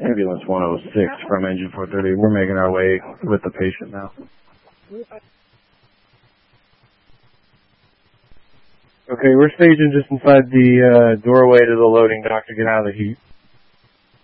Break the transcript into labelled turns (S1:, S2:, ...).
S1: Ambulance 106 from engine 430. We're making our way with the patient now. Okay, we're staging just inside the doorway to the loading dock to get out of the heat.